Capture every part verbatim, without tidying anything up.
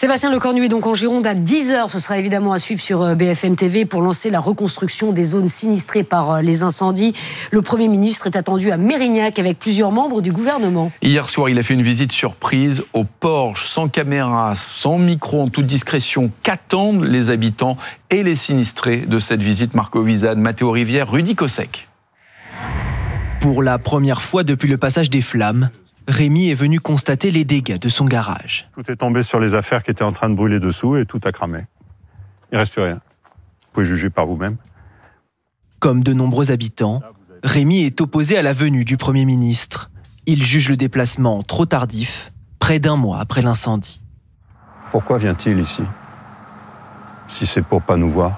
Sébastien Lecornu est donc en Gironde à dix heures. Ce sera évidemment à suivre sur B F M T V pour lancer la reconstruction des zones sinistrées par les incendies. Le Premier ministre est attendu à Mérignac avec plusieurs membres du gouvernement. Hier soir, il a fait une visite surprise au Porge, sans caméra, sans micro, en toute discrétion. Qu'attendent les habitants et les sinistrés de cette visite? Marco Vizade, Mathéo Rivière, Rudy Kossek. Pour la première fois depuis le passage des flammes, Rémi est venu constater les dégâts de son garage. Tout est tombé sur les affaires qui étaient en train de brûler dessous et tout a cramé. Il ne reste plus rien. Vous pouvez juger par vous-même. Comme de nombreux habitants, Rémi est opposé à la venue du Premier ministre. Il juge le déplacement trop tardif, près d'un mois après l'incendie. Pourquoi vient-il ici? Si c'est pour pas nous voir,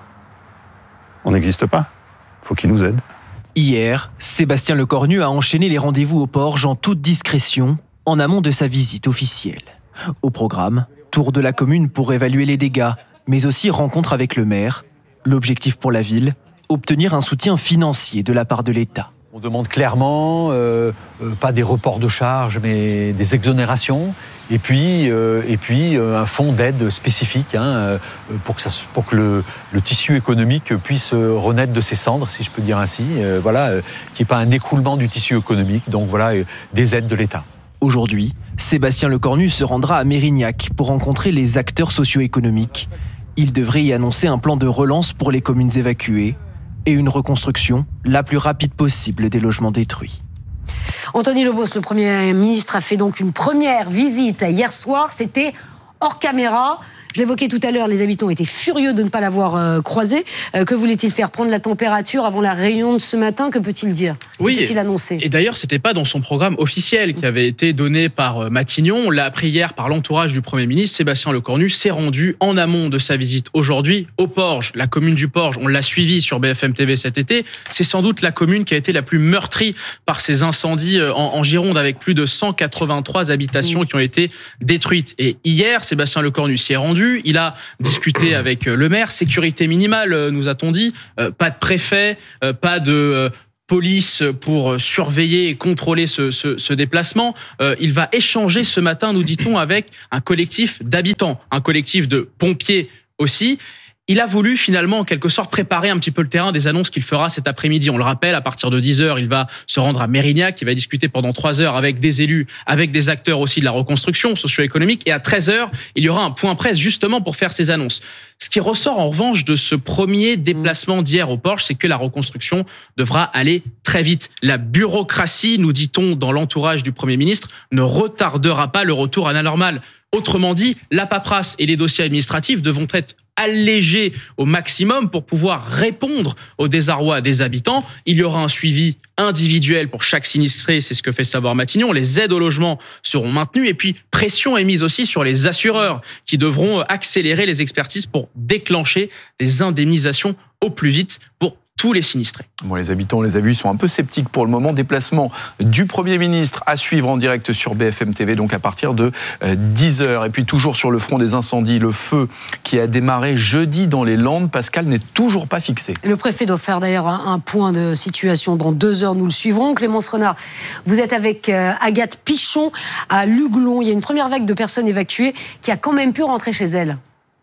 on n'existe pas. Faut qu'il nous aide. Hier, Sébastien Lecornu a enchaîné les rendez-vous au Porge en toute discrétion, en amont de sa visite officielle. Au programme, tour de la commune pour évaluer les dégâts, mais aussi rencontre avec le maire. L'objectif pour la ville, obtenir un soutien financier de la part de l'État. On demande clairement, euh, euh, pas des reports de charges, mais des exonérations. Et puis, euh, et puis euh, un fonds d'aide spécifique hein, euh, pour que, ça, pour que le, le tissu économique puisse renaître de ses cendres, si je peux dire ainsi. Euh, voilà, euh, qu'il n'y ait pas un écroulement du tissu économique. Donc voilà, euh, des aides de l'État. Aujourd'hui, Sébastien Lecornu se rendra à Mérignac pour rencontrer les acteurs socio-économiques. Il devrait y annoncer un plan de relance pour les communes évacuées et une reconstruction la plus rapide possible des logements détruits. Anthony Lobos, le Premier ministre, a fait donc une première visite hier soir. C'était hors caméra. Je l'évoquais tout à l'heure, les habitants étaient furieux de ne pas l'avoir euh, croisé. Euh, que voulait-il faire? Prendre la température avant la réunion de ce matin? Que peut-il dire? Oui, que peut-il annoncer? Et d'ailleurs, c'était pas dans son programme officiel qui avait été donné par Matignon. On l'a appris hier par l'entourage du Premier ministre. Sébastien Lecornu s'est rendu en amont de sa visite aujourd'hui au Porge, la commune du Porge. On l'a suivi sur B F M T V cet été. C'est sans doute la commune qui a été la plus meurtrie par ces incendies en, en Gironde, avec plus de cent quatre-vingt-trois habitations qui ont été détruites. Et hier, Sébastien Lecornu s'y est rendu. Il a discuté avec le maire. Sécurité minimale, nous a-t-on dit. Euh, pas de préfet, euh, pas de euh, police pour surveiller et contrôler ce, ce, ce déplacement. Euh, il va échanger ce matin, nous dit-on, avec un collectif d'habitants, un collectif de pompiers aussi. Il a voulu finalement, en quelque sorte, préparer un petit peu le terrain des annonces qu'il fera cet après-midi. On le rappelle, à partir de dix heures, il va se rendre à Mérignac, il va discuter pendant trois heures avec des élus, avec des acteurs aussi de la reconstruction socio-économique. Et à treize heures, il y aura un point presse justement pour faire ces annonces. Ce qui ressort en revanche de ce premier déplacement d'hier au Porge, c'est que la reconstruction devra aller très vite. La bureaucratie, nous dit-on dans l'entourage du Premier ministre, ne retardera pas le retour à la normale. Autrement dit, la paperasse et les dossiers administratifs devront être allégés au maximum pour pouvoir répondre au désarroi des habitants. Il y aura un suivi individuel pour chaque sinistré, c'est ce que fait savoir Matignon. Les aides au logement seront maintenues et puis pression est mise aussi sur les assureurs qui devront accélérer les expertises pour déclencher des indemnisations au plus vite pour tous les sinistrés. Bon, les habitants, on les a vus, ils sont un peu sceptiques pour le moment. Déplacement du Premier ministre à suivre en direct sur B F M T V, donc à partir de dix heures. Et puis toujours sur le front des incendies, le feu qui a démarré jeudi dans les Landes, Pascal, n'est toujours pas fixé. Le préfet doit faire d'ailleurs un point de situation dans deux heures, nous le suivrons. Clémence Renard, vous êtes avec Agathe Pichon à Luglon. Il y a une première vague de personnes évacuées qui a quand même pu rentrer chez elles.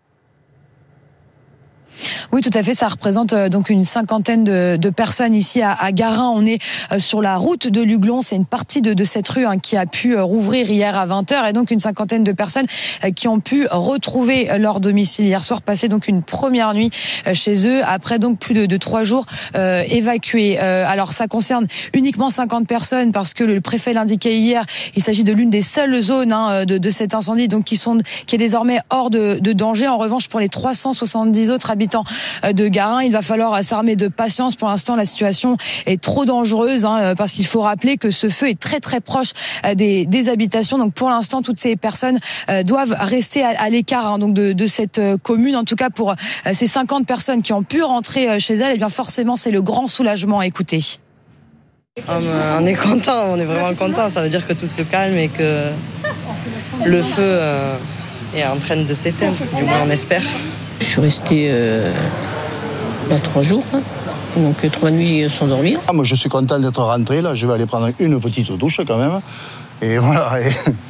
Oui, tout à fait. Ça représente euh, donc une cinquantaine de, de personnes ici à, à Garin. On est euh, sur la route de Luglon. C'est une partie de, de cette rue hein, qui a pu euh, rouvrir hier à vingt heures. Et donc une cinquantaine de personnes euh, qui ont pu retrouver leur domicile hier soir, passer donc une première nuit euh, chez eux après donc plus de, de trois jours euh, évacués. Euh, alors ça concerne uniquement cinquante personnes parce que le préfet l'indiquait hier. Il s'agit de l'une des seules zones hein, de, de cet incendie donc qui sont qui est désormais hors de, de danger. En revanche, pour les trois cent soixante-dix autres habitants de Garin, il va falloir s'armer de patience. Pour l'instant, la situation est trop dangereuse hein, parce qu'il faut rappeler que ce feu est très très proche des, des habitations. Donc pour l'instant, toutes ces personnes euh, doivent rester à, à l'écart hein, donc de, de cette commune. En tout cas, pour euh, ces cinquante personnes qui ont pu rentrer chez elles, et bien forcément, c'est le grand soulagement à écouter. On est content, on est vraiment content. Ça veut dire que tout se calme et que le feu euh, est en train de s'éteindre. Du moins, on espère. Je suis restée euh, bah, trois jours, hein. Donc trois nuits sans dormir. Ah, moi, je suis content d'être rentré. Là, je vais aller prendre une petite douche quand même. Et voilà. Et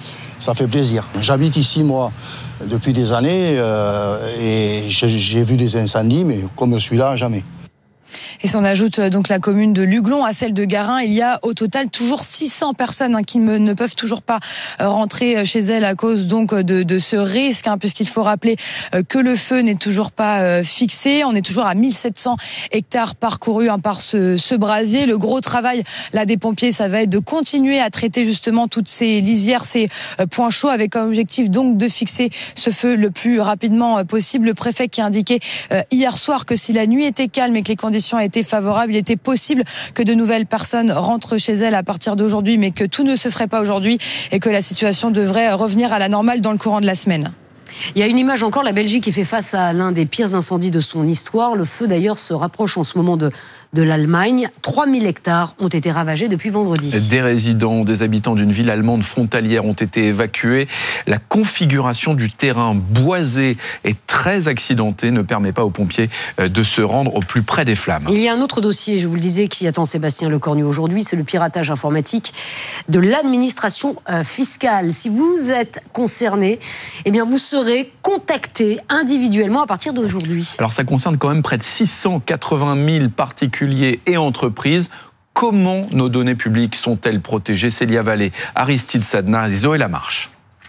ça fait plaisir. J'habite ici, moi, depuis des années, euh, et j'ai, j'ai vu des incendies, mais comme celui-là, jamais. Et si on ajoute donc la commune de Luglon à celle de Garin, il y a au total toujours six cents personnes hein, qui ne, ne peuvent toujours pas rentrer chez elles à cause donc de, de ce risque, hein, puisqu'il faut rappeler que le feu n'est toujours pas fixé. On est toujours à mille sept cents hectares parcourus hein, par ce, ce brasier. Le gros travail là des pompiers, ça va être de continuer à traiter justement toutes ces lisières, ces points chauds, avec comme objectif donc de fixer ce feu le plus rapidement possible. Le préfet qui a indiqué hier soir que si la nuit était calme et que les conditions étaient favorables, il était possible que de nouvelles personnes rentrent chez elles à partir d'aujourd'hui, mais que tout ne se ferait pas aujourd'hui et que la situation devrait revenir à la normale dans le courant de la semaine. Il y a une image encore, la Belgique qui fait face à l'un des pires incendies de son histoire. Le feu d'ailleurs se rapproche en ce moment de, de l'Allemagne. trois mille hectares ont été ravagés depuis vendredi. Des résidents, des habitants d'une ville allemande frontalière ont été évacués. La configuration du terrain boisé et très accidenté ne permet pas aux pompiers de se rendre au plus près des flammes. Il y a un autre dossier, je vous le disais, qui attend Sébastien Lecornu aujourd'hui, c'est le piratage informatique de l'administration fiscale. Si vous êtes concerné, eh bien vous serez contacté individuellement à partir d'aujourd'hui. Alors ça concerne quand même près de six cent quatre-vingt mille particuliers et entreprises. Comment nos données publiques sont-elles protégées? Célia Vallée, Aristide Sadna et Zoé Lamarche.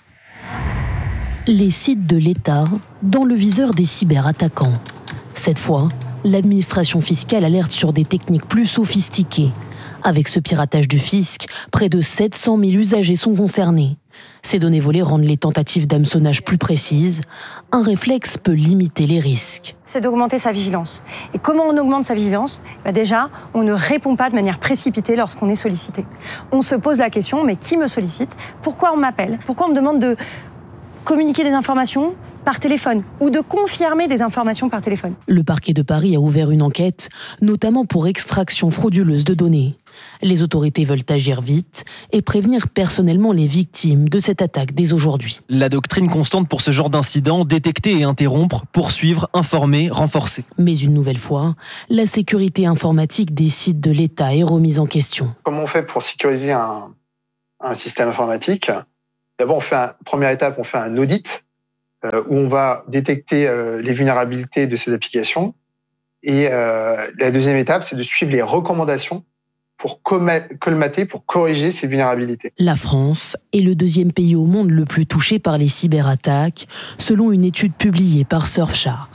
Les sites de l'État dans le viseur des cyberattaquants. Cette fois, l'administration fiscale alerte sur des techniques plus sophistiquées. Avec ce piratage du fisc, près de sept cent mille usagers sont concernés. Ces données volées rendent les tentatives d'hameçonnage plus précises. Un réflexe peut limiter les risques. C'est d'augmenter sa vigilance. Et comment on augmente sa vigilance ? Bah déjà, on ne répond pas de manière précipitée lorsqu'on est sollicité. On se pose la question, mais qui me sollicite ? Pourquoi on m'appelle ? Pourquoi on me demande de communiquer des informations par téléphone ou de confirmer des informations par téléphone ? Le parquet de Paris a ouvert une enquête, notamment pour extraction frauduleuse de données. Les autorités veulent agir vite et prévenir personnellement les victimes de cette attaque dès aujourd'hui. La doctrine constante pour ce genre d'incident, détecter et interrompre, poursuivre, informer, renforcer. Mais une nouvelle fois, la sécurité informatique des sites de l'État est remise en question. Comment on fait pour sécuriser un, un système informatique ? D'abord, on fait un, première étape, on fait un audit euh, où on va détecter euh, les vulnérabilités de ces applications. Et euh, la deuxième étape, c'est de suivre les recommandations pour colmater, pour corriger ces vulnérabilités. La France est le deuxième pays au monde le plus touché par les cyberattaques, selon une étude publiée par Surfshark.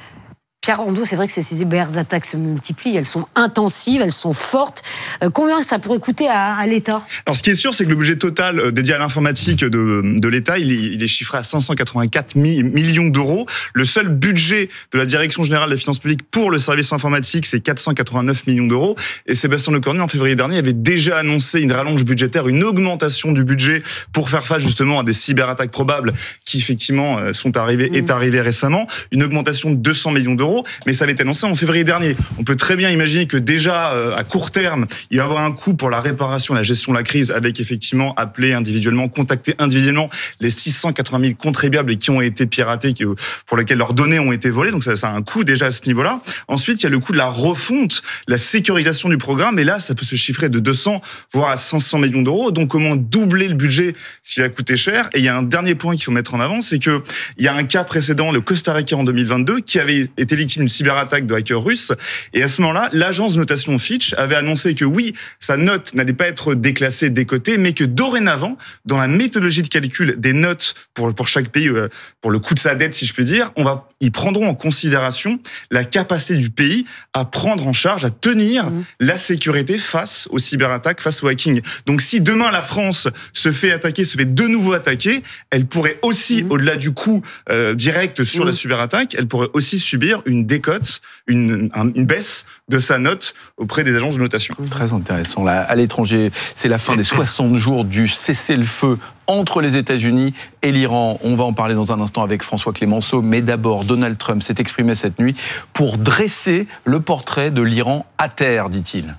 Pierre Rondeau, c'est vrai que ces cyberattaques se multiplient, elles sont intensives, elles sont fortes. Euh, combien ça pourrait coûter à, à l'État ? Alors, ce qui est sûr, c'est que le budget total dédié à l'informatique de, de l'État, il est, il est chiffré à cinq cent quatre-vingt-quatre millions d'euros. Le seul budget de la Direction générale des finances publiques pour le service informatique, c'est quatre cent quatre-vingt-neuf millions d'euros. Et Sébastien Lecornu, en février dernier, avait déjà annoncé une rallonge budgétaire, une augmentation du budget pour faire face justement à des cyberattaques probables qui, effectivement, sont arrivées, mmh. est arrivée récemment. Une augmentation de deux cents millions d'euros. Mais ça avait été annoncé en février dernier. On peut très bien imaginer que déjà, euh, à court terme, il va y avoir un coût pour la réparation et la gestion de la crise avec effectivement appeler individuellement, contacter individuellement les six cent quatre-vingt mille contribuables qui ont été piratés, qui, pour lesquels leurs données ont été volées. Donc ça, ça a un coût déjà à ce niveau-là. Ensuite, il y a le coût de la refonte, la sécurisation du programme. Et là, ça peut se chiffrer de deux cents, voire à cinq cents millions d'euros. Donc comment doubler le budget s'il a coûté cher ? Et il y a un dernier point qu'il faut mettre en avant, c'est que il y a un cas précédent, le Costa Rica en deux mille vingt-deux, qui avait été victime d'une cyberattaque de hackers russes. Et à ce moment-là, l'agence de notation Fitch avait annoncé que oui, sa note n'allait pas être déclassée, décotée, mais que dorénavant, dans la méthodologie de calcul des notes pour, pour chaque pays, pour le coût de sa dette, si je peux dire, on va, ils prendront en considération la capacité du pays à prendre en charge, à tenir mmh. la sécurité face aux cyberattaques, face au hacking. Donc si demain la France se fait attaquer, se fait de nouveau attaquer, elle pourrait aussi, mmh. au-delà du coût euh, direct sur mmh. la cyberattaque, elle pourrait aussi subir une décote, une, une baisse de sa note auprès des agences de notation. Très intéressant. Là, à l'étranger, c'est la fin des soixante jours du cessez-le-feu entre les États-Unis et l'Iran. On va en parler dans un instant avec François Clémenceau, mais d'abord, Donald Trump s'est exprimé cette nuit pour dresser le portrait de l'Iran à terre, dit-il.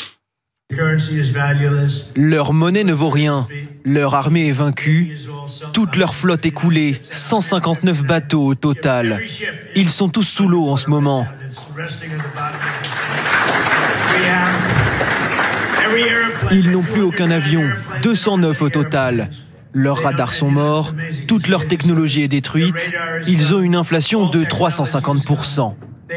Leur monnaie ne vaut rien, leur armée est vaincue, toute leur flotte est coulée, cent cinquante-neuf bateaux au total. Ils sont tous sous l'eau en ce moment. Ils n'ont plus aucun avion, deux cent neuf au total. Leurs radars sont morts, toute leur technologie est détruite, ils ont une inflation de trois cent cinquante pour cent.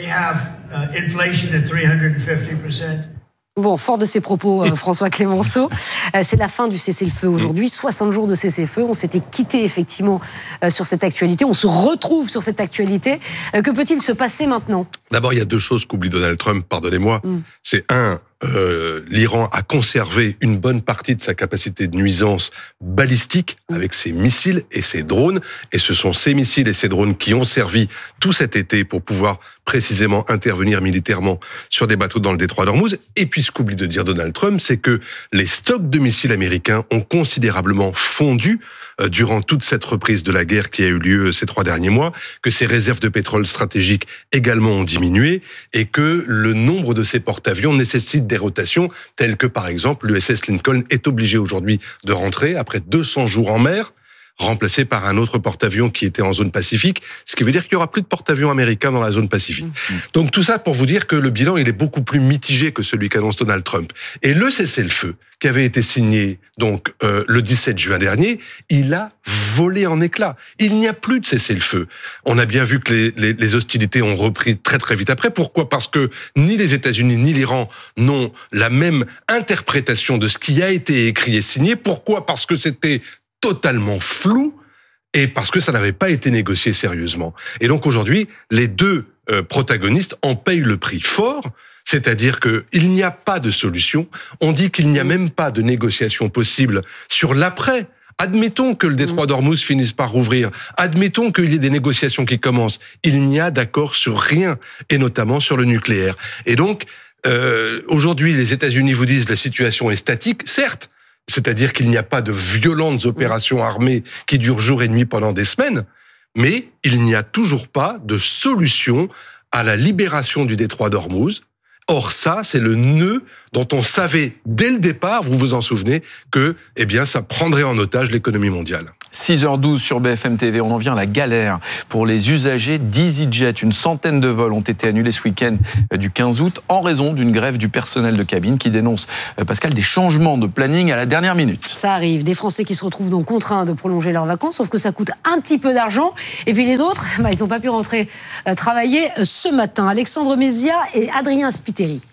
Bon, fort de ces propos, euh, François Clémenceau, euh, c'est la fin du cessez-le-feu aujourd'hui. soixante jours de cessez-le-feu. On s'était quitté effectivement euh, sur cette actualité. On se retrouve sur cette actualité. Euh, que peut-il se passer maintenant ? D'abord, il y a deux choses qu'oublie Donald Trump, pardonnez-moi. Mm. C'est un, euh, l'Iran a conservé une bonne partie de sa capacité de nuisance balistique avec ses missiles et ses drones. Et ce sont ces missiles et ces drones qui ont servi tout cet été pour pouvoir précisément intervenir militairement sur des bateaux dans le détroit d'Ormuz. Et puis, ce qu'oublie de dire Donald Trump, c'est que les stocks de missiles américains ont considérablement fondu euh, durant toute cette reprise de la guerre qui a eu lieu ces trois derniers mois, que ces réserves de pétrole stratégiques également ont diminué et que le nombre de ces porte-avions nécessite des rotations telles que, par exemple, l'U S S Lincoln est obligé aujourd'hui de rentrer après deux cents jours en mer, remplacé par un autre porte-avions qui était en zone Pacifique, ce qui veut dire qu'il n'y aura plus de porte-avions américains dans la zone Pacifique. Mmh. Donc tout ça pour vous dire que le bilan, il est beaucoup plus mitigé que celui qu'annonce Donald Trump. Et le cessez-le-feu, qui avait été signé donc euh, le dix-sept juin dernier, il a volé en éclats. Il n'y a plus de cessez-le-feu. On a bien vu que les, les, les hostilités ont repris très très vite après. Pourquoi ? Parce que ni les États-Unis ni l'Iran n'ont la même interprétation de ce qui a été écrit et signé. Pourquoi ? Parce que c'était totalement flou et parce que ça n'avait pas été négocié sérieusement. Et donc aujourd'hui, les deux euh, protagonistes en payent le prix fort, c'est-à-dire qu'il n'y a pas de solution. On dit qu'il n'y a même pas de négociation possible sur l'après. Admettons que le détroit d'Ormuz finisse par rouvrir. Admettons qu'il y ait des négociations qui commencent. Il n'y a d'accord sur rien, et notamment sur le nucléaire. Et donc, euh, aujourd'hui, les États-Unis vous disent la situation est statique, certes, c'est-à-dire qu'il n'y a pas de violentes opérations armées qui durent jour et nuit pendant des semaines, mais il n'y a toujours pas de solution à la libération du détroit d'Ormuz. Or ça, c'est le nœud dont on savait dès le départ, vous vous en souvenez, que eh bien, ça prendrait en otage l'économie mondiale. six heures douze sur B F M T V, on en vient à la galère pour les usagers d'EasyJet. Une centaine de vols ont été annulés ce week-end du quinze août en raison d'une grève du personnel de cabine qui dénonce, Pascal, des changements de planning à la dernière minute. Ça arrive, des Français qui se retrouvent donc contraints de prolonger leurs vacances, sauf que ça coûte un petit peu d'argent. Et puis les autres, bah, ils n'ont pas pu rentrer euh, travailler ce matin. Alexandre Mézia et Adrien Spiteri.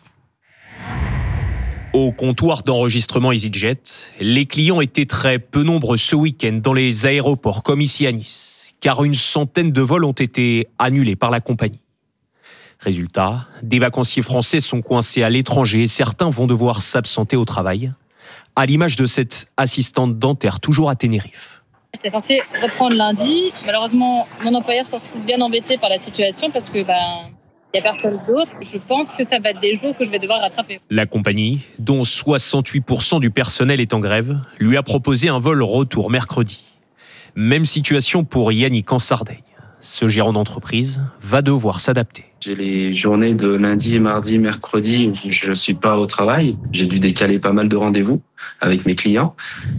Au comptoir d'enregistrement EasyJet, les clients étaient très peu nombreux ce week-end dans les aéroports comme ici à Nice, car une centaine de vols ont été annulés par la compagnie. Résultat, des vacanciers français sont coincés à l'étranger et certains vont devoir s'absenter au travail, à l'image de cette assistante dentaire toujours à Tenerife. J'étais censée reprendre lundi. Malheureusement, mon employeur se retrouve bien embêté par la situation parce que... Ben... il n'y a personne d'autre. Je pense que ça va être des jours que je vais devoir rattraper. La compagnie, dont soixante-huit pour cent du personnel est en grève, lui a proposé un vol retour mercredi. Même situation pour Yannick en Sardaigne. Ce gérant d'entreprise va devoir s'adapter. J'ai les journées de lundi, mardi, mercredi où je ne suis pas au travail. J'ai dû décaler pas mal de rendez-vous avec mes clients.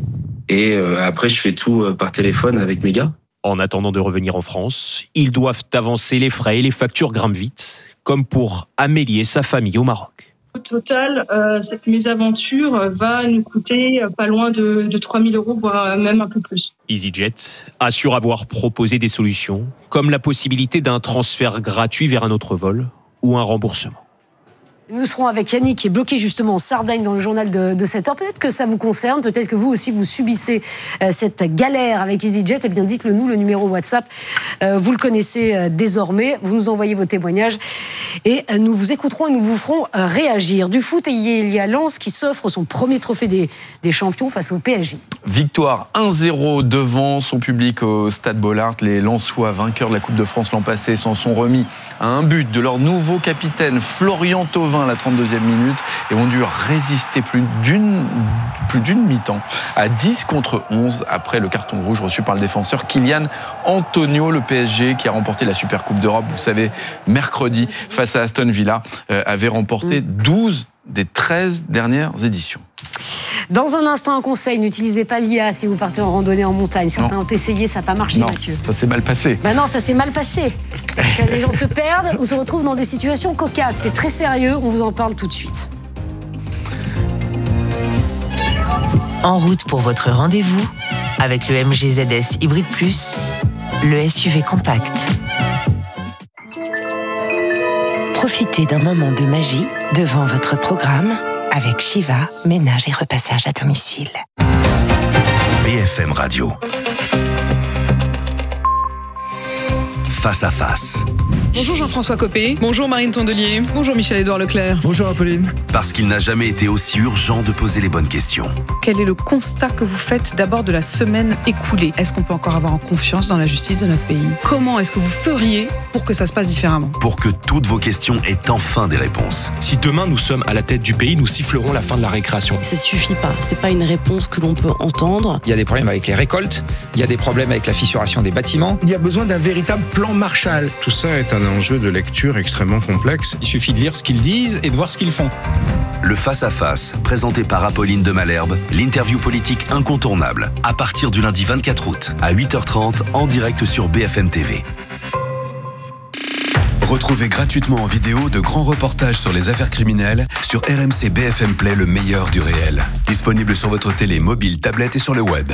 Et après, je fais tout par téléphone avec mes gars. En attendant de revenir en France, ils doivent avancer les frais et les factures grimpent vite, comme pour Amélie et sa famille au Maroc. Au total, euh, cette mésaventure va nous coûter pas loin de, de trois mille euros, voire même un peu plus. EasyJet assure avoir proposé des solutions, comme la possibilité d'un transfert gratuit vers un autre vol ou un remboursement. Nous serons avec Yannick qui est bloqué justement en Sardaigne dans le journal de, de sept heures. Peut-être que ça vous concerne, peut-être que vous aussi vous subissez euh, cette galère avec EasyJet. Eh bien dites-le nous, le numéro WhatsApp, euh, vous le connaissez euh, désormais. Vous nous envoyez vos témoignages et euh, nous vous écouterons et nous vous ferons euh, réagir. Du foot, et il y a Lens qui s'offre son premier trophée des, des champions face au P S G. Victoire un zéro devant son public au Stade Bollaert. Les Lensois, vainqueurs de la Coupe de France l'an passé, s'en sont remis à un but de leur nouveau capitaine Florian Thauvin à la trente-deuxième minute et ont dû résister plus d'une, plus d'une mi-temps à dix contre onze après le carton rouge reçu par le défenseur Kylian Antonio. Le P S G qui a remporté la Super Coupe d'Europe, vous savez, mercredi face à Aston Villa, euh, avait remporté douze des treize dernières éditions. Dans un instant, un conseil, n'utilisez pas l'I A si vous partez en randonnée en montagne. Certains non. ont essayé, ça n'a pas marché, non, Mathieu. Ça s'est mal passé. Ben non, ça s'est mal passé. Parce que les gens se perdent ou se retrouvent dans des situations cocasses. C'est très sérieux, on vous en parle tout de suite. En route pour votre rendez-vous, Avec le M G Z S Hybrid Plus, le S U V compact. Profitez d'un moment de magie devant votre programme avec Shiva, ménage et repassage à domicile. B F M Radio. Face à face. Bonjour Jean-François Copé. Bonjour Marine Tondelier. Bonjour Michel-Édouard Leclerc. Bonjour Apolline. Parce qu'il n'a jamais été aussi urgent de poser les bonnes questions. Quel est le constat que vous faites d'abord de la semaine écoulée ? Est-ce qu'on peut encore avoir confiance dans la justice de notre pays ? Comment est-ce que vous feriez pour que ça se passe différemment ? Pour que toutes vos questions aient enfin des réponses. Si demain nous sommes à la tête du pays, nous sifflerons la fin de la récréation. Ça suffit pas, c'est pas une réponse que l'on peut entendre. Il y a des problèmes avec les récoltes, il y a des problèmes avec la fissuration des bâtiments. Il y a besoin d'un véritable plan Marshall. Tout ça est un enjeu de lecture extrêmement complexe. Il suffit de lire ce qu'ils disent et de voir ce qu'ils font. Le face-à-face, présenté par Apolline de Malherbe, l'interview politique incontournable, à partir du lundi vingt-quatre août, à huit heures trente, en direct sur B F M T V. Retrouvez gratuitement en vidéo de grands reportages sur les affaires criminelles sur R M C B F M Play, le meilleur du réel. Disponible sur votre télé mobile, tablette et sur le web.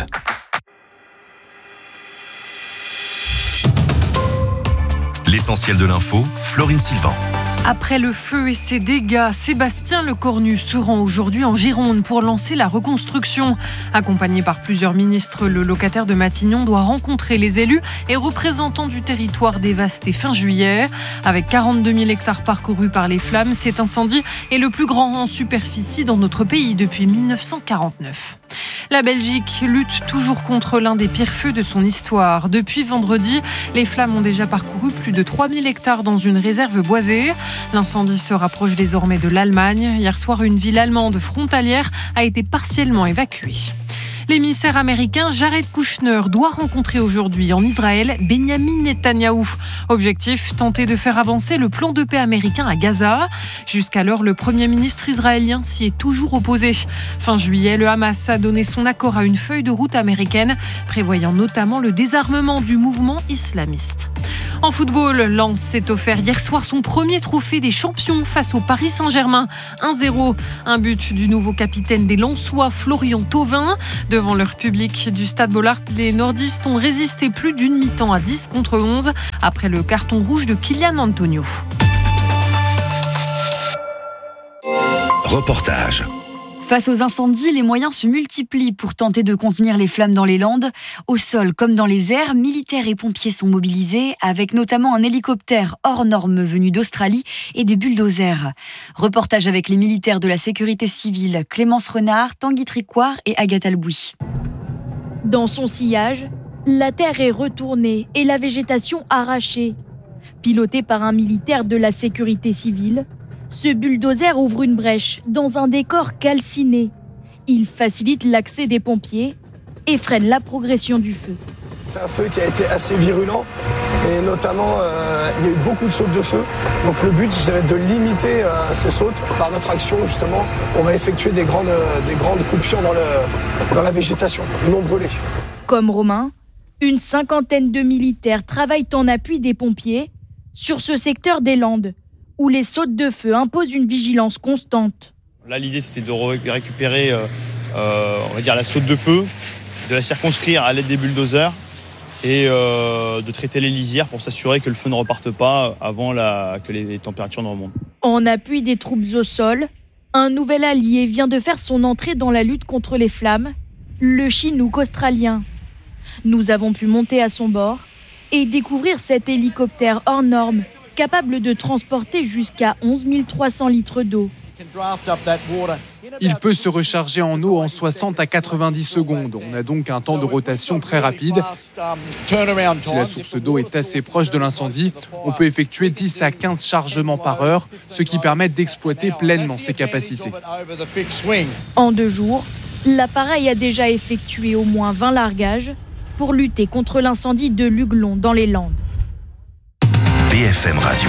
L'essentiel de l'info, Florine Sylvain. Après le feu et ses dégâts, Sébastien Lecornu se rend aujourd'hui en Gironde pour lancer la reconstruction. Accompagné par plusieurs ministres, le locataire de Matignon doit rencontrer les élus et représentants du territoire dévasté fin juillet. Avec quarante-deux mille hectares parcourus par les flammes, cet incendie est le plus grand en superficie dans notre pays depuis dix-neuf cent quarante-neuf. La Belgique lutte toujours contre l'un des pires feux de son histoire. Depuis vendredi, les flammes ont déjà parcouru plus de trois mille hectares dans une réserve boisée. L'incendie se rapproche désormais de l'Allemagne. Hier soir, une ville allemande frontalière a été partiellement évacuée. L'émissaire américain Jared Kushner doit rencontrer aujourd'hui en Israël Benyamin Netanyahou. Objectif, tenter de faire avancer le plan de paix américain à Gaza. Jusqu'alors, le Premier ministre israélien s'y est toujours opposé. Fin juillet, le Hamas a donné son accord à une feuille de route américaine, prévoyant notamment le désarmement du mouvement islamiste. En football, Lens s'est offert hier soir son premier trophée des champions face au Paris Saint-Germain. un zéro, un but du nouveau capitaine des Lensois, Florian Thauvin. Devant leur public du Stade Bollaert, les nordistes ont résisté plus d'une mi-temps à dix contre onze après le carton rouge de Kylian Antonio. Reportage. Face aux incendies, les moyens se multiplient pour tenter de contenir les flammes dans les Landes. Au sol comme dans les airs, militaires et pompiers sont mobilisés, avec notamment un hélicoptère hors norme venu d'Australie et des bulldozers. Reportage avec les militaires de la sécurité civile, Clémence Renard, Tanguy Tricoire et Agathe Albouy. Dans son sillage, la terre est retournée et la végétation arrachée. Piloté par un militaire de la sécurité civile, ce bulldozer ouvre une brèche dans un décor calciné. Il facilite l'accès des pompiers et freine la progression du feu. C'est un feu qui a été assez virulent et notamment euh, il y a eu beaucoup de sautes de feu. Donc le but c'est de limiter euh, ces sautes. Par notre action justement, on va effectuer des grandes, euh, des grandes coupures dans, le, dans la végétation, non brûlée. Comme Romain, une cinquantaine de militaires travaillent en appui des pompiers sur ce secteur des Landes, où les sautes de feu imposent une vigilance constante. Là, l'idée, c'était de récupérer euh, euh, on va dire, la saute de feu, de la circonscrire à l'aide des bulldozers et euh, de traiter les lisières pour s'assurer que le feu ne reparte pas avant la, que les températures ne remontent. En appui des troupes au sol, un nouvel allié vient de faire son entrée dans la lutte contre les flammes, le Chinook australien. Nous avons pu monter à son bord et découvrir cet hélicoptère hors norme, capable de transporter jusqu'à onze mille trois cents litres d'eau. Il peut se recharger en eau en soixante à quatre-vingt-dix secondes. On a donc un temps de rotation très rapide. Si la source d'eau est assez proche de l'incendie, on peut effectuer dix à quinze chargements par heure, ce qui permet d'exploiter pleinement ses capacités. En deux jours, l'appareil a déjà effectué au moins vingt largages pour lutter contre l'incendie de Luglon dans les Landes. B F M Radio.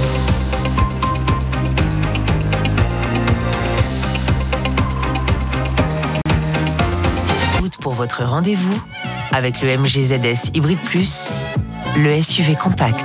Pour votre rendez-vous avec le M G Z S Hybrid Plus, le S U V compact.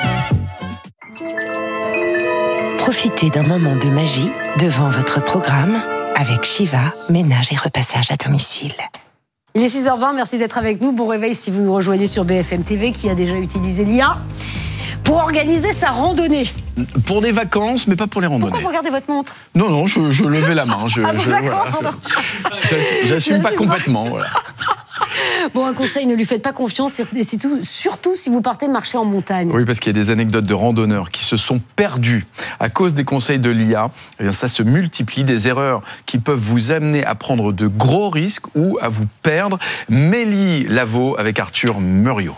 Profitez d'un moment de magie devant votre programme avec Shiva, ménage et repassage à domicile. Il est six heures vingt, merci d'être avec nous. Bon réveil si vous nous rejoignez sur B F M T V qui a déjà utilisé l'I A pour organiser sa randonnée. Pour des vacances, mais pas pour les randonnées. Pourquoi vous regardez votre montre ? Non, non, je, je levais la main. Je, ah bon, je, d'accord, voilà, je, j'assume pas complètement. Voilà. Bon, un conseil, ne lui faites pas confiance, surtout, surtout si vous partez marcher en montagne. Oui, parce qu'il y a des anecdotes de randonneurs qui se sont perdus à cause des conseils de l'I A. Eh bien, ça se multiplie, des erreurs qui peuvent vous amener à prendre de gros risques ou à vous perdre. Mélie Lavaux avec Arthur Muriot.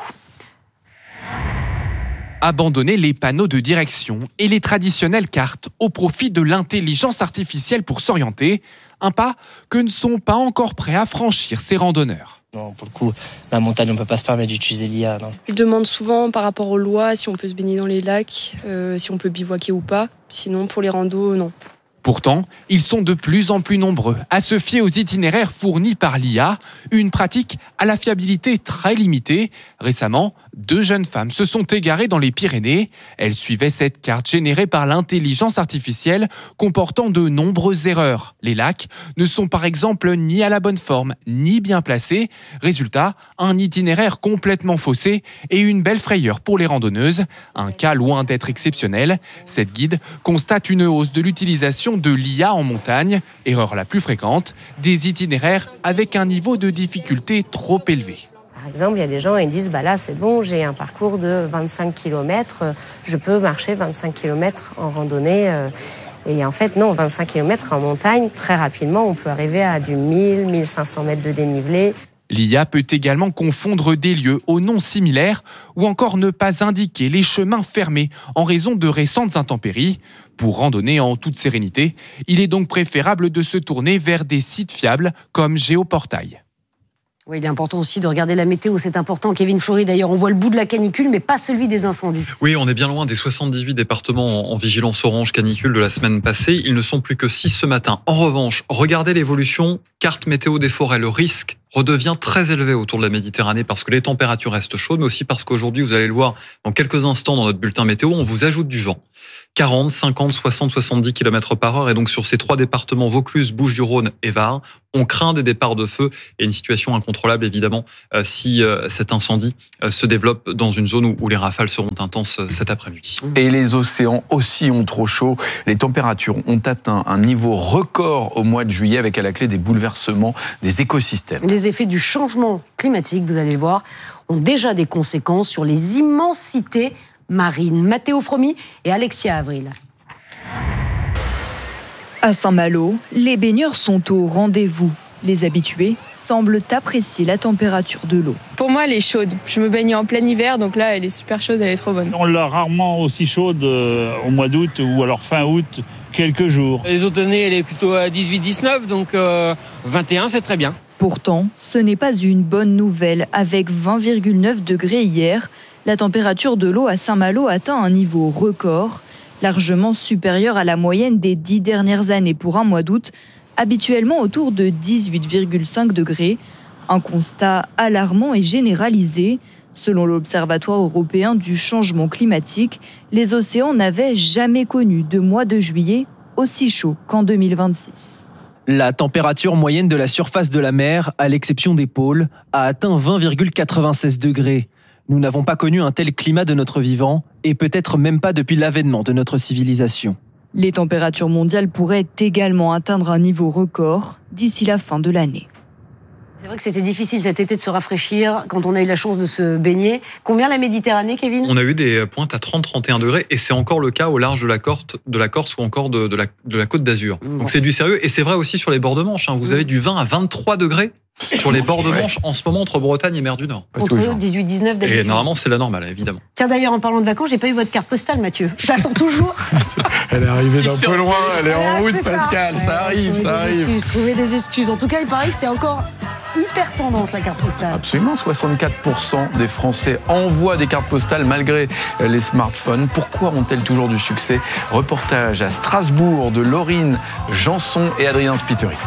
Abandonner les panneaux de direction et les traditionnelles cartes au profit de l'intelligence artificielle pour s'orienter, un pas que ne sont pas encore prêts à franchir ces randonneurs. Non, pour le coup, la montagne, on ne peut pas se permettre d'utiliser l'I A. Non. Je demande souvent par rapport aux lois si on peut se baigner dans les lacs, euh, si on peut bivouaquer ou pas. Sinon, pour les randos, non. Pourtant, ils sont de plus en plus nombreux à se fier aux itinéraires fournis par l'I A, une pratique à la fiabilité très limitée. Récemment, deux jeunes femmes se sont égarées dans les Pyrénées. Elles suivaient cette carte générée par l'intelligence artificielle comportant de nombreuses erreurs. Les lacs ne sont par exemple ni à la bonne forme, ni bien placés. Résultat, un itinéraire complètement faussé et une belle frayeur pour les randonneuses. Un cas loin d'être exceptionnel. Cette guide constate une hausse de l'utilisation de l'I A en montagne, erreur la plus fréquente, des itinéraires avec un niveau de difficulté trop élevé. Par exemple, il y a des gens qui disent bah là c'est bon, j'ai un parcours de vingt-cinq kilomètres, je peux marcher vingt-cinq kilomètres en randonnée. Et en fait, non, vingt-cinq kilomètres en montagne, très rapidement, on peut arriver à du mille, mille cinq cents mètres de dénivelé. L'I A peut également confondre des lieux aux noms similaires ou encore ne pas indiquer les chemins fermés en raison de récentes intempéries. Pour randonner en toute sérénité, il est donc préférable de se tourner vers des sites fiables comme Géoportail. Oui, il est important aussi de regarder la météo, c'est important. Kevin Flory, d'ailleurs, on voit le bout de la canicule, mais pas celui des incendies. Oui, on est bien loin des soixante-dix-huit départements en vigilance orange canicule de la semaine passée. Ils ne sont plus que six ce matin. En revanche, regardez l'évolution, carte météo des forêts, le risque redevient très élevé autour de la Méditerranée parce que les températures restent chaudes, mais aussi parce qu'aujourd'hui, vous allez le voir dans quelques instants dans notre bulletin météo, on vous ajoute du vent. quarante, cinquante, soixante, soixante-dix kilomètres par heure. Et donc, sur ces trois départements, Vaucluse, Bouches-du-Rhône et Var, on craint des départs de feu et une situation incontrôlable, évidemment, euh, si euh, cet incendie euh, se développe dans une zone où, où les rafales seront intenses euh, cet après-midi. Et les océans aussi ont trop chaud. Les températures ont atteint un niveau record au mois de juillet avec à la clé des bouleversements des écosystèmes. Les effets du changement climatique, vous allez le voir, ont déjà des conséquences sur les immensités marines. Matteo Fromi et Alexia Avril. À Saint-Malo, les baigneurs sont au rendez-vous. Les habitués semblent apprécier la température de l'eau. Pour moi, elle est chaude. Je me baigne en plein hiver, donc là, elle est super chaude, elle est trop bonne. On l'a rarement aussi chaude euh, au mois d'août ou alors fin août, quelques jours. Les autres années, elle est plutôt à dix-huit dix-neuf, donc euh, vingt et un, c'est très bien. Pourtant, ce n'est pas une bonne nouvelle. Avec vingt virgule neuf degrés hier, la température de l'eau à Saint-Malo atteint un niveau record, largement supérieur à la moyenne des dix dernières années pour un mois d'août, habituellement autour de dix-huit virgule cinq degrés. Un constat alarmant et généralisé. Selon l'Observatoire européen du changement climatique, les océans n'avaient jamais connu de mois de juillet aussi chaud qu'en deux mille vingt-six. La température moyenne de la surface de la mer, à l'exception des pôles, a atteint vingt virgule quatre-vingt-seize degrés. Nous n'avons pas connu un tel climat de notre vivant, et peut-être même pas depuis l'avènement de notre civilisation. Les températures mondiales pourraient également atteindre un niveau record d'ici la fin de l'année. C'est vrai que c'était difficile cet été de se rafraîchir quand on a eu la chance de se baigner. Combien la Méditerranée, Kevin ? On a eu des pointes à trente à trente et un degrés et c'est encore le cas au large de la, Corse, de la Corse ou encore de, de, la, de la Côte d'Azur. Mmh. Donc c'est du sérieux et c'est vrai aussi sur les bords de Manche. Hein. Vous mmh. avez du vingt à vingt-trois degrés sur les bords de Manche en ce moment entre Bretagne et mer du Nord. Contre dix-huit dix-neuf Et normalement c'est la normale, évidemment. Tiens d'ailleurs en parlant de vacances, j'ai pas eu votre carte postale, Mathieu. J'attends toujours. Elle est arrivée d'un peu loin, elle est ah, en route, ça. Pascal, ça, ça arrive, ça arrive. Excuses, trouver des excuses. En tout cas, il paraît que c'est encore hyper tendance la carte postale. Absolument, soixante-quatre pour cent des Français envoient des cartes postales malgré les smartphones. Pourquoi ont-elles toujours du succès ? Reportage à Strasbourg de Laurine Janson et Adrien Spiteri.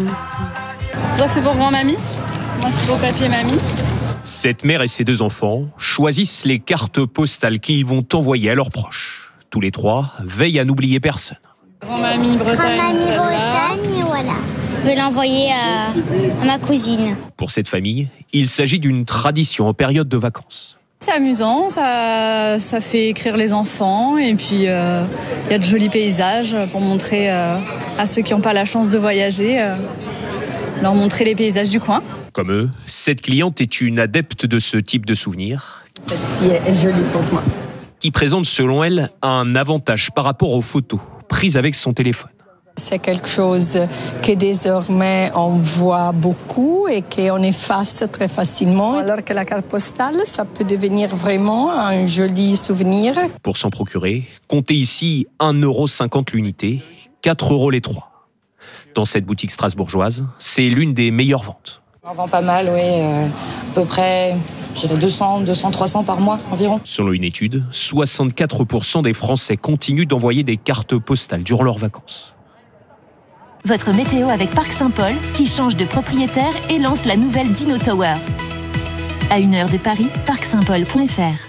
Toi, c'est pour grand-mamie. Moi, c'est pour papy et mamie. Cette mère et ses deux enfants choisissent les cartes postales qu'ils vont envoyer à leurs proches. Tous les trois veillent à n'oublier personne. Grand-mamie Bretagne, Grand-mamie celle-là. Bretagne, voilà. Je vais l'envoyer à, à ma cousine. Pour cette famille, il s'agit d'une tradition en période de vacances. C'est amusant, ça, ça fait écrire les enfants et puis il euh, y a de jolis paysages pour montrer euh, à ceux qui n'ont pas la chance de voyager, euh, leur montrer les paysages du coin. Comme eux, cette cliente est une adepte de ce type de souvenirs. Celle-ci est jolie pour moi. Qui présente selon elle un avantage par rapport aux photos prises avec son téléphone. C'est quelque chose que désormais on voit beaucoup et qu'on efface très facilement. Alors que la carte postale, ça peut devenir vraiment un joli souvenir. Pour s'en procurer, comptez ici un euro cinquante l'unité, quatre euros les trois. Dans cette boutique strasbourgeoise, c'est l'une des meilleures ventes. On vend pas mal, oui, euh, à peu près je dirais deux cents, deux cents, trois cents par mois environ. Selon une étude, soixante-quatre pour cent des Français continuent d'envoyer des cartes postales durant leurs vacances. Votre météo avec Parc Saint-Paul qui change de propriétaire et lance la nouvelle Dino Tower. À une heure de Paris, parc saint paul point f r.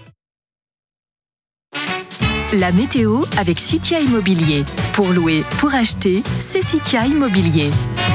La météo avec Citia Immobilier. Pour louer, pour acheter, c'est Citia Immobilier.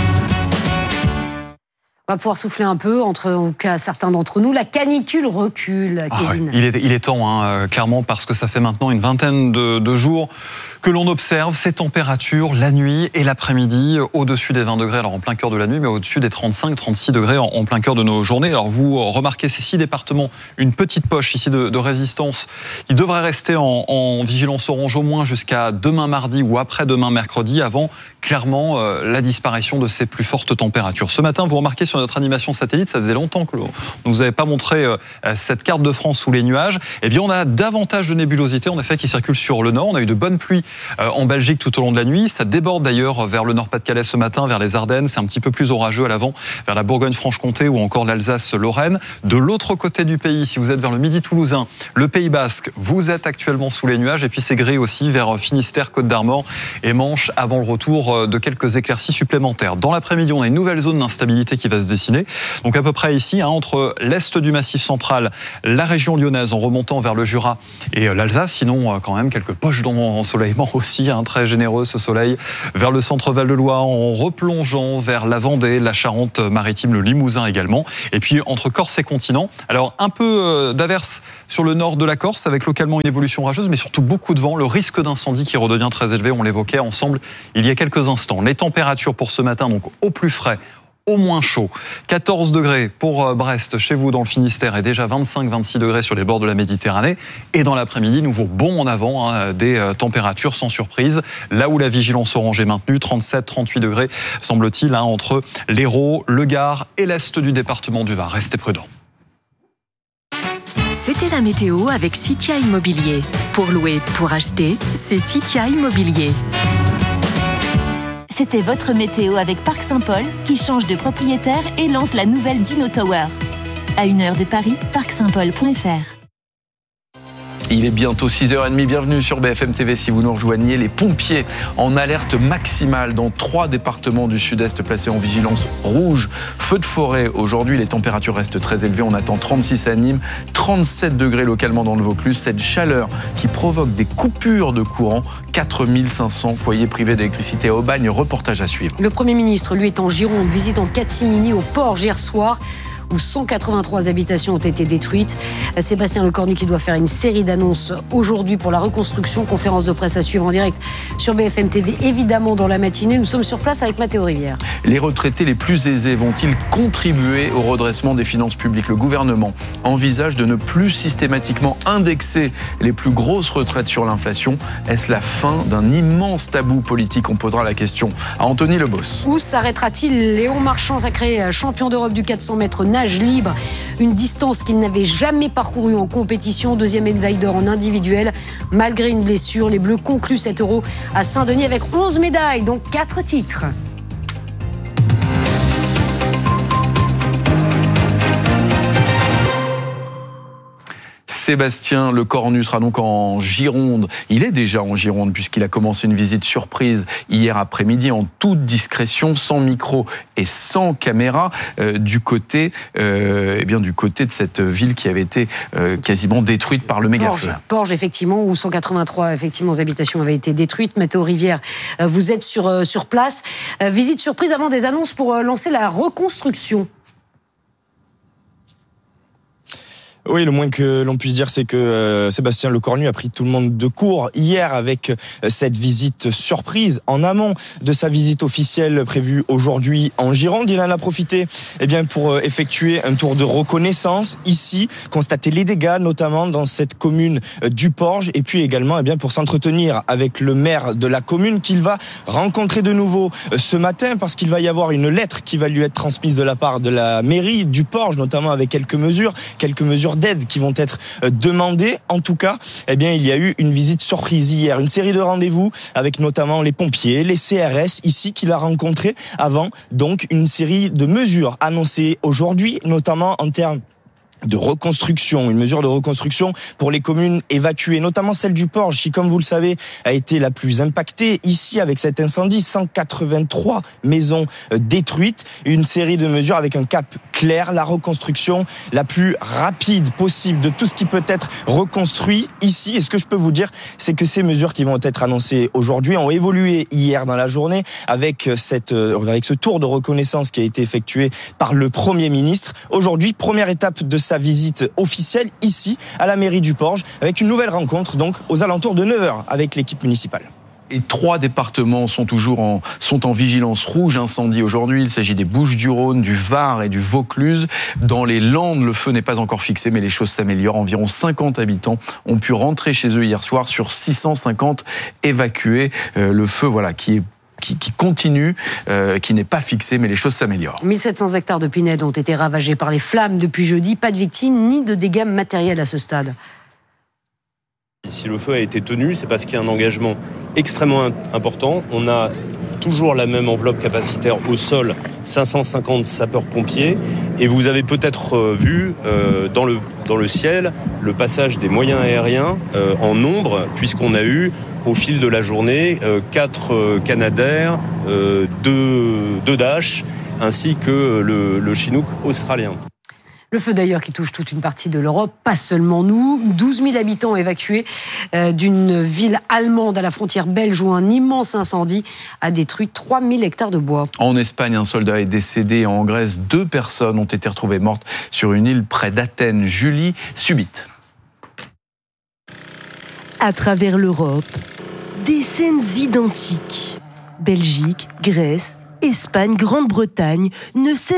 On va pouvoir souffler un peu, entre en tout cas certains d'entre nous. La canicule recule, Kevin. Ah ouais, il, est, il est temps, hein, clairement, parce que ça fait maintenant une vingtaine de, de jours que l'on observe ces températures la nuit et l'après-midi au-dessus des vingt degrés, alors en plein cœur de la nuit, mais au-dessus des trente-cinq trente-six degrés en, en plein cœur de nos journées. Alors vous remarquez ces six départements, une petite poche ici de, de résistance qui devrait rester en, en vigilance orange au moins jusqu'à demain mardi ou après-demain mercredi, avant clairement euh, la disparition de ces plus fortes températures. Ce matin, vous remarquez sur notre animation satellite, ça faisait longtemps que l'on ne vous avait pas montré euh, cette carte de France sous les nuages. Eh bien, on a davantage de nébulosité, en effet, qui circulent sur le nord. On a eu de bonnes pluies euh, en Belgique tout au long de la nuit. Ça déborde d'ailleurs vers le Nord-Pas-de-Calais ce matin, vers les Ardennes. C'est un petit peu plus orageux à l'avant, vers la Bourgogne-Franche-Comté ou encore l'Alsace-Lorraine. De l'autre côté du pays, si vous êtes vers le Midi toulousain, le Pays Basque, vous êtes actuellement sous les nuages. Et puis c'est gris aussi vers Finistère, Côte d'Armor et Manche, avant le retour de quelques éclaircies supplémentaires. Dans l'après-midi, on a une nouvelle zone d'instabilité qui va se dessiner. Donc à peu près ici, hein, entre l'est du Massif central, la région lyonnaise en remontant vers le Jura et l'Alsace. Sinon, quand même, quelques poches d'ensoleillement aussi, hein, très généreux ce soleil, vers le centre Val-de-Loire, en replongeant vers la Vendée, la Charente-Maritime, le Limousin également. Et puis entre Corse et continent, alors un peu d'averse sur le nord de la Corse, avec localement une évolution orageuse, mais surtout beaucoup de vent, le risque d'incendie qui redevient très élevé, on l'évoquait ensemble il y a quelques instants. Les températures pour ce matin, donc au plus frais, au moins chaud. quatorze degrés pour Brest, chez vous dans le Finistère, et déjà vingt-cinq vingt-six degrés sur les bords de la Méditerranée. Et dans l'après-midi, nouveau bond en avant, hein, des températures sans surprise. Là où la vigilance orange est maintenue, trente-sept trente-huit degrés, semble-t-il, hein, entre l'Hérault, le Gard et l'est du département du Var. Restez prudents. C'était la météo avec Citia Immobilier. Pour louer, pour acheter, c'est Citia Immobilier. C'était votre météo avec Parc Saint-Paul qui change de propriétaire et lance la nouvelle Dino Tower. À une heure de Paris, parc saint paul point f r. Il est bientôt six heures trente, bienvenue sur B F M T V si vous nous rejoignez. Les pompiers en alerte maximale dans trois départements du sud-est placés en vigilance rouge. Feu de forêt aujourd'hui, les températures restent très élevées. On attend trente-six à Nîmes, trente-sept degrés localement dans le Vaucluse. Cette chaleur qui provoque des coupures de courant, quatre mille cinq cents foyers privés d'électricité à Aubagne. Reportage à suivre. Le Premier ministre, lui, est en Gironde, visite en catimini au port hier soir, où cent quatre-vingt-trois habitations ont été détruites. Sébastien Lecornu qui doit faire une série d'annonces aujourd'hui pour la reconstruction. Conférence de presse à suivre en direct sur B F M T V, évidemment dans la matinée. Nous sommes sur place avec Mathéo Rivière. Les retraités les plus aisés vont-ils contribuer au redressement des finances publiques ? Le gouvernement envisage de ne plus systématiquement indexer les plus grosses retraites sur l'inflation. Est-ce la fin d'un immense tabou politique ? On posera la question à Anthony Lebos. Où s'arrêtera-t-il ? Léon Marchand, sacré champion d'Europe du quatre cents mètres nage libre, une distance qu'il n'avait jamais parcourue en compétition. Deuxième médaille d'or en individuel. Malgré une blessure, les Bleus concluent cet Euro à Saint-Denis avec onze médailles, donc quatre titres. Sébastien Lecornu sera donc en Gironde. Il est déjà en Gironde puisqu'il a commencé une visite surprise hier après-midi en toute discrétion, sans micro et sans caméra, euh, du côté, euh, eh bien du côté de cette ville qui avait été euh, quasiment détruite par le méga-feu. Porges, Porges, effectivement, où cent quatre-vingt-trois effectivement habitations avaient été détruites. Météo Rivière, euh, vous êtes sur euh, sur place. Euh, visite surprise avant des annonces pour euh, lancer la reconstruction. Oui, le moins que l'on puisse dire, c'est que euh, Sébastien Lecornu a pris tout le monde de court hier avec euh, cette visite surprise en amont de sa visite officielle prévue aujourd'hui en Gironde. Il en a profité eh bien, pour euh, effectuer un tour de reconnaissance ici, constater les dégâts, notamment dans cette commune euh, du Porge, et puis également eh bien, pour s'entretenir avec le maire de la commune qu'il va rencontrer de nouveau euh, ce matin, parce qu'il va y avoir une lettre qui va lui être transmise de la part de la mairie du Porge, notamment avec quelques mesures, quelques mesures d'aide qui vont être demandées. En tout cas, eh bien, il y a eu une visite surprise hier, une série de rendez-vous avec notamment les pompiers, les C R S ici qu'il a rencontrés avant donc une série de mesures annoncées aujourd'hui, notamment en termes de reconstruction, une mesure de reconstruction pour les communes évacuées, notamment celle du Porge, qui, comme vous le savez, a été la plus impactée ici avec cet incendie. cent quatre-vingt-trois maisons détruites. Une série de mesures avec un cap clair, la reconstruction la plus rapide possible de tout ce qui peut être reconstruit ici. Et ce que je peux vous dire, c'est que ces mesures qui vont être annoncées aujourd'hui ont évolué hier dans la journée avec cette, avec ce tour de reconnaissance qui a été effectué par le Premier ministre. Aujourd'hui, première étape de sa visite officielle ici à la mairie du Porge, avec une nouvelle rencontre donc aux alentours de neuf heures avec l'équipe municipale. Et trois départements sont toujours en, sont en vigilance rouge incendie aujourd'hui. Il s'agit des Bouches-du-Rhône, du Var et du Vaucluse. Dans les Landes, le feu n'est pas encore fixé, mais les choses s'améliorent. Environ cinquante habitants ont pu rentrer chez eux hier soir sur six cent cinquante évacués. Euh, le feu, voilà, qui est Qui, qui continue, euh, qui n'est pas fixé, mais les choses s'améliorent. mille sept cents hectares de pinèdes ont été ravagés par les flammes depuis jeudi. Pas de victimes ni de dégâts matériels à ce stade. Si le feu a été tenu, c'est parce qu'il y a un engagement extrêmement important. On a toujours la même enveloppe capacitaire au sol, cinq cent cinquante sapeurs-pompiers. Et vous avez peut-être vu euh, dans, le, dans le ciel le passage des moyens aériens euh, en nombre, puisqu'on a eu au fil de la journée euh, quatre euh, Canadair, euh, deux, deux Dash, ainsi que le, le Chinook australien. Le feu d'ailleurs qui touche toute une partie de l'Europe, pas seulement nous. douze mille habitants évacués euh, d'une ville allemande à la frontière belge où un immense incendie a détruit trois mille hectares de bois. En Espagne, un soldat est décédé. En Grèce, deux personnes ont été retrouvées mortes sur une île près d'Athènes. Julie Subit. À travers l'Europe, des scènes identiques. Belgique, Grèce, Espagne, Grande-Bretagne ne cessent